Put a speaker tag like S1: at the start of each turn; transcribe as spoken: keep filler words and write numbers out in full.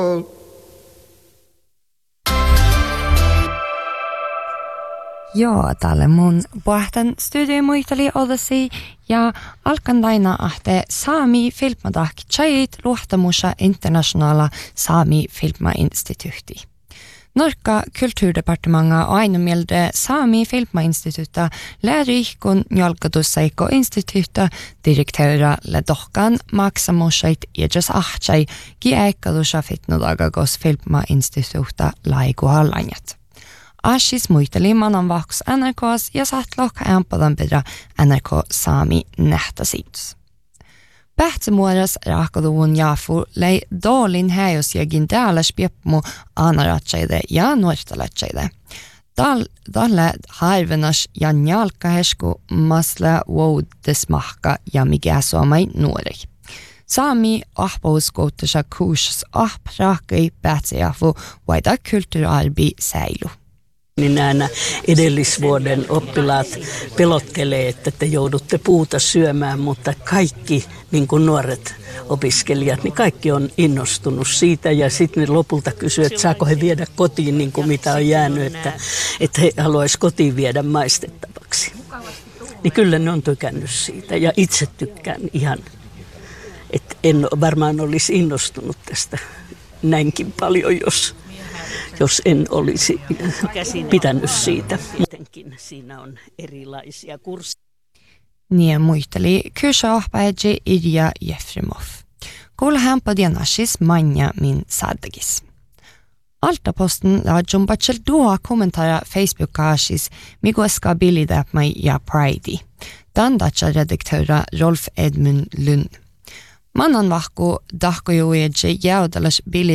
S1: Joo, tälle mun puhtan studiomuitali odasi ja alkan daina ahte Sami filmadak tjait luhtamusa internationala Sami filmainstituutti. Norka kulturdepartemanga og einomielde Sami filmainstituutta lärikon jalkatusseiko instituutta direktöra ledokkan maksamusait iedras ahtsai gi eikkadusa fitnodagagos filmainstituutta laiguhallanjat. Ashis muiteli manan vaks N R K:s ja satlokka ämpadan bidra N R K Sami nähtäsidus. Pähtsemuoras raakaduvun jaafu lei dolin häjus ja gindääläs piepmu anaratsaide ja nuortalatsaide. Dal, dalle harvenas ja njalkahesku masla woudesmahka ja mikä suomai nuori. Sami ahpauskouttusa kuusis ahpraakei pähtsejaafu vaida kulttuurarbi säilu.
S2: Niin nämä edellisvuoden oppilaat pelottelee, että te joudutte puuta syömään, mutta kaikki niin kuin nuoret opiskelijat, niin kaikki on innostunut siitä ja sitten ne lopulta kysyy, että saako he viedä kotiin niin kuin mitä on jäänyt, että, että he haluaisi kotiin viedä maistettavaksi. Niin kyllä ne on tykännyt siitä ja itse tykkään ihan, että en varmaan olisi innostunut tästä näinkin paljon, jos... jos en olisi pitänyt siitä. Muutenkin siinä on erilaisia kursseja.
S1: Niin muisteli kursoahpäji Irja Jefremov. Kuulla hän på dienasis manja min sadagis. Altaposten la jumpachel duha kommentara Facebook-kaasis migueska bilidäpmai ja Pridi. Dandacha redaktöra Rolf Edmund Lund. Manan vahku dahkojueji jäudalas bilid